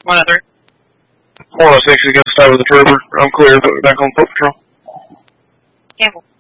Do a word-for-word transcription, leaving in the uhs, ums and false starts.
one oh three. one oh six is going to stay with the trooper. I'm clear, put me back on foot patrol. Campbell.